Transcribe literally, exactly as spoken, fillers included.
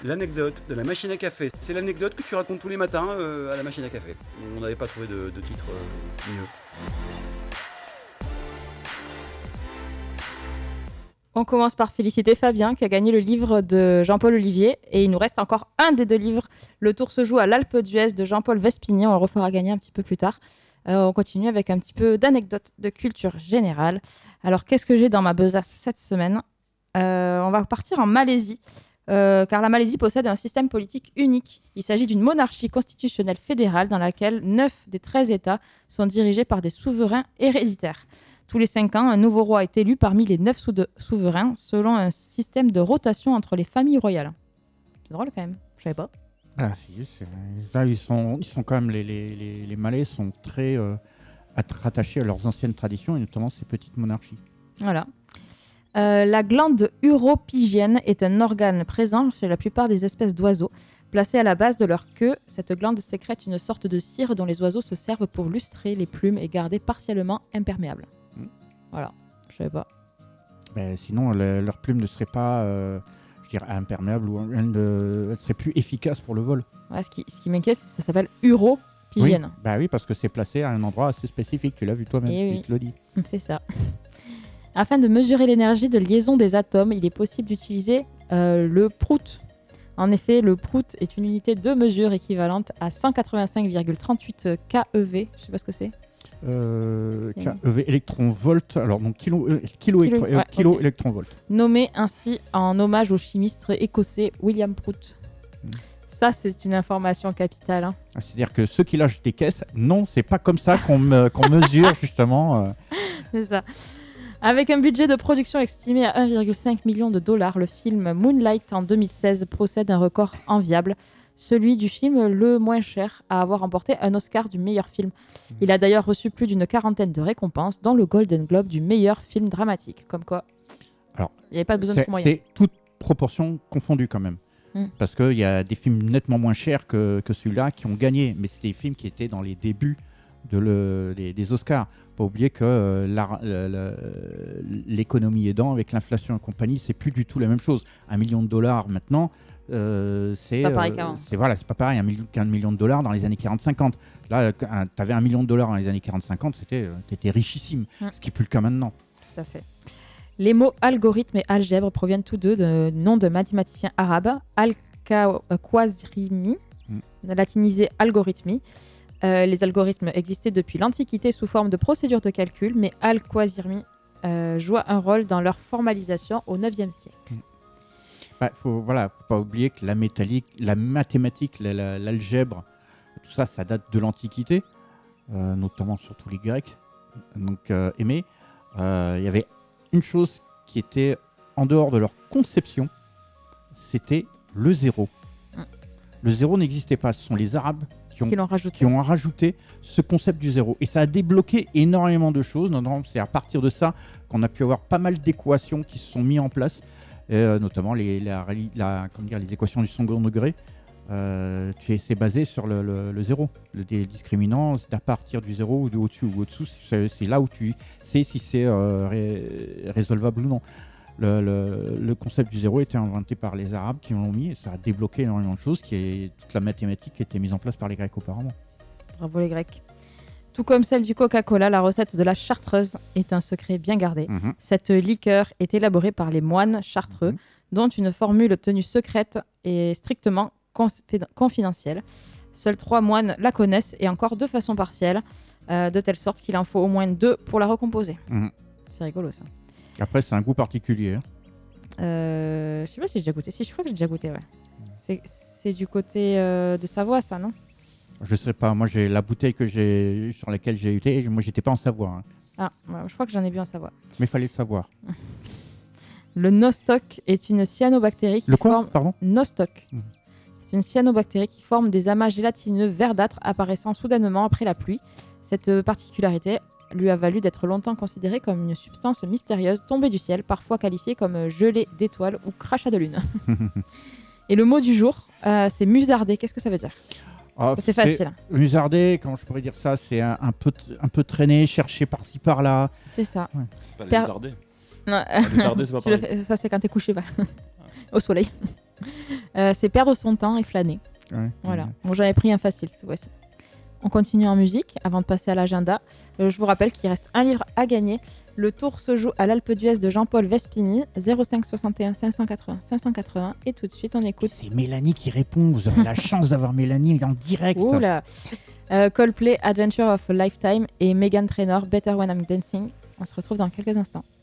l'anecdote de la machine à café. C'est l'anecdote que tu racontes tous les matins euh, à la machine à café. On n'avait pas trouvé de, de titre euh, mieux. On commence par féliciter Fabien qui a gagné le livre de Jean-Paul Olivier. Et il nous reste encore un des deux livres. Le tour se joue à l'Alpe d'Huez de Jean-Paul Vespigny. On le refera gagner un petit peu plus tard. Euh, on continue avec un petit peu d'anecdotes de culture générale. Alors, qu'est-ce que j'ai dans ma besace cette semaine ? euh, On va partir en Malaisie. Euh, car la Malaisie possède un système politique unique. Il s'agit d'une monarchie constitutionnelle fédérale dans laquelle neuf des treize États sont dirigés par des souverains héréditaires. Tous les cinq ans, un nouveau roi est élu parmi les neuf sou- souverains selon un système de rotation entre les familles royales. C'est drôle quand même, je savais pas. Ah si, c'est... Là, ils sont, ils sont quand même, les, les, les, les Malais sont très euh, attachés à leurs anciennes traditions et notamment ces petites monarchies. Voilà. Euh, la glande uropygienne est un organe présent chez la plupart des espèces d'oiseaux. Placée à la base de leur queue, cette glande sécrète une sorte de cire dont les oiseaux se servent pour lustrer les plumes et garder partiellement imperméables. Mmh. Voilà, je savais pas. Ben, sinon, le, leurs plumes ne seraient pas, euh, je dirais, imperméables ou elles, ne, elles seraient plus efficaces pour le vol. Ouais, ce qui, ce qui m'inquiète, c'est que ça s'appelle uropygienne. Oui, bah oui, parce que c'est placé à un endroit assez spécifique. Tu l'as vu toi-même, Et il oui. te le dit. C'est ça. Afin de mesurer l'énergie de liaison des atomes, il est possible d'utiliser euh, le prout. En effet, le prout est une unité de mesure équivalente à cent quatre-vingt-cinq virgule trente-huit keV. Je sais pas ce que c'est. Euh, Oui. keV électron-volt, alors donc kilo, euh, kilo, Kilo, électron, euh, ouais, kilo ok. électron-volt. Nommé ainsi en hommage au chimiste écossais William Prout. Mm. Ça, c'est une information capitale. Hein. Ah, c'est-à-dire que ceux qui lâchent des caisses, non, c'est pas comme ça qu'on, me, qu'on mesure justement. Euh... C'est ça. Avec un budget de production estimé à un virgule cinq million de dollars, le film Moonlight en deux mille seize possède un record enviable, celui du film le moins cher à avoir remporté un Oscar du meilleur film. Il a d'ailleurs reçu plus d'une quarantaine de récompenses, dont le Golden Globe du meilleur film dramatique. Comme quoi, Alors, il n'y avait pas besoin c'est, de trop moyens. c'est toute proportion confondue quand même. Mm. Parce qu'il y a des films nettement moins chers que, que celui-là qui ont gagné, mais c'est des films qui étaient dans les débuts de le, des, des Oscars. Faut pas oublier que euh, la, la, la, l'économie aidant, avec l'inflation et compagnie, c'est plus du tout la même chose. Un million de dollars maintenant, euh, c'est, C'est pas pareil euh, qu'avant. c'est, voilà, c'est pas pareil un million, qu'un million de dollars dans les années quarante cinquante. Là, tu avais un million de dollars dans les années quarante cinquante, c'était, t'étais richissime, Mm. ce qui n'est plus le cas maintenant. Tout à fait. Les mots algorithme et algèbre proviennent tous deux de nom de mathématicien arabe, Al-Khwarizmi, Mm. latinisé algorithmi. Euh, les algorithmes existaient depuis l'Antiquité sous forme de procédures de calcul, mais Al-Khwarizmi euh, joua un rôle dans leur formalisation au neuvième siècle. Bah, faut, voilà, faut pas oublier que la métallique, la mathématique, la, la, l'algèbre, tout ça, ça date de l'Antiquité, euh, notamment surtout les Grecs. Donc, euh, mais il euh, y avait une chose qui était en dehors de leur conception, c'était le zéro. Mm. Le zéro n'existait pas. Ce sont les Arabes qui ont, Qui l'ont rajouté. qui ont rajouté ce concept du zéro. Et ça a débloqué énormément de choses. Notamment, c'est à partir de ça qu'on a pu avoir pas mal d'équations qui se sont mises en place, et, euh, notamment les, la, la, comment dire, les équations du second degré. Euh, c'est basé sur le, le, le zéro. Le des discriminants, c'est à partir du zéro ou de au-dessus ou au-dessous. C'est, c'est là où tu sais si c'est euh, ré, résolvable ou non. Le, le, le concept du zéro a été inventé par les Arabes qui l'ont mis et ça a débloqué énormément de choses, qui est toute la mathématique qui a été mise en place par les Grecs auparavant. Bravo les Grecs. Tout comme celle du Coca-Cola, la recette de la chartreuse est un secret bien gardé. Mmh. Cette liqueur est élaborée par les moines chartreux, Mmh. dont une formule obtenue secrète est strictement confid- confidentielle. Seuls trois moines la connaissent et encore de façon partielle, euh, de telle sorte qu'il en faut au moins deux pour la recomposer. Mmh. C'est rigolo ça. Après, c'est un goût particulier. Hein. Euh, je sais pas si j'ai déjà goûté. Si, je crois que j'ai déjà goûté, ouais. C'est, c'est du côté euh, de Savoie, ça, non ? Je sais pas, moi j'ai la bouteille que j'ai, sur laquelle j'ai été, moi j'étais pas en Savoie. Hein. Ah, ouais, je crois que j'en ai bu en Savoie. Mais il fallait le savoir. Le nostoc est une cyanobactérie qui Le quoi forme... Pardon Nostoc. Mmh. C'est une cyanobactérie qui forme des amas gélatineux verdâtres apparaissant soudainement après la pluie. Cette particularité lui a valu d'être longtemps considérée comme une substance mystérieuse tombée du ciel, parfois qualifiée comme gelée d'étoiles ou crachat de lune. Et le mot du jour, euh, c'est musarder. Qu'est-ce que ça veut dire ? Ah, Ça, c'est facile. Musarder, comment je pourrais dire ça, c'est un, un, peu, un peu traîner, chercher par-ci par-là. C'est ça. Ouais. C'est pas Per- lézarder. Non, Lézarder, c'est pas tu le pareil. fais- ça, c'est quand t'es couché ouais. au soleil. Euh, c'est perdre son temps et flâner. Ouais. Voilà. Bon, j'avais pris un facile cette fois-ci. On continue en musique avant de passer à l'agenda. Euh, je vous rappelle qu'il reste un livre à gagner. Le tour se joue à l'Alpe d'Huez de Jean-Paul Vespini, zéro cinq soixante et un cinq cent quatre-vingts cinq cent quatre-vingts. Et tout de suite, on écoute. C'est Mélanie qui répond. Vous avez la chance d'avoir Mélanie en direct. Oula. Euh, Coldplay, Adventure of a Lifetime et Meghan Trainor, Better When I'm Dancing. On se retrouve dans quelques instants.